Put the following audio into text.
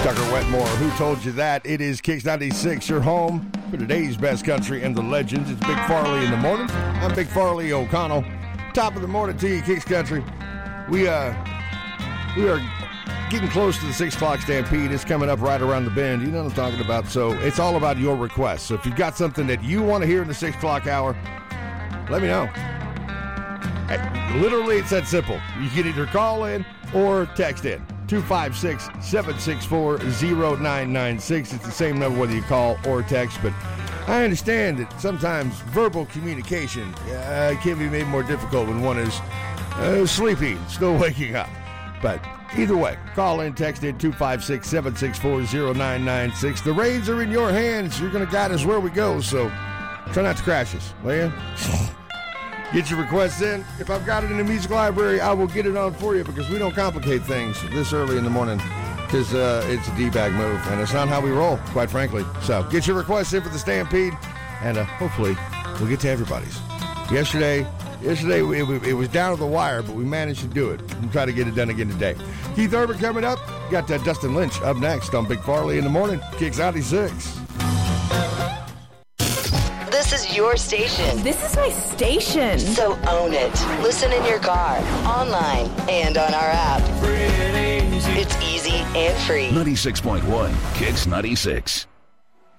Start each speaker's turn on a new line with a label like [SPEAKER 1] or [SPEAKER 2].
[SPEAKER 1] Tucker Wetmore, who told you that? It is Kicks 96, your home for today's best country and the legends. It's Big Farley in the morning. I'm Big Farley O'Connell. Top of the morning to you, Kicks Country. We are getting close to the 6 o'clock stampede. It's coming up right around the bend. You know what I'm talking about. So it's all about your requests. So if you've got something that you want to hear in the 6 o'clock hour, let me know. Literally, it's that simple. You can either call in or text in. 256-764-0996. It's the same number whether you call or text, but I understand that sometimes verbal communication can be made more difficult when one is sleepy, still waking up. But either way, call in, text in, 256-764-0996. The reins are in your hands. You're going to guide us where we go, so try not to crash us, will you? Get your requests in. If I've got it in the music library, I will get it on for you because we don't complicate things this early in the morning because it's a D-bag move, and it's not how we roll, quite frankly. So get your requests in for the Stampede, and hopefully we'll get to everybody's. Yesterday it was down to the wire, but we managed to do it. We'll try to get it done again today. Keith Urban coming up. Got Dustin Lynch up next on Big Farley in the morning. Kicks 96.
[SPEAKER 2] This is your station.
[SPEAKER 3] This is my station.
[SPEAKER 2] So own it. Listen in your car, online, and on our app. It's easy and free.
[SPEAKER 4] 96.1 Kicks 96.